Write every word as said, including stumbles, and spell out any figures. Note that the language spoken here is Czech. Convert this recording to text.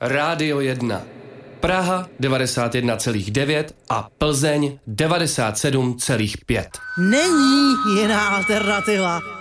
Rádio jedna. Praha devadesát jedna celá devět a Plzeň devadesát sedm celá pět. Není jiná alternativa.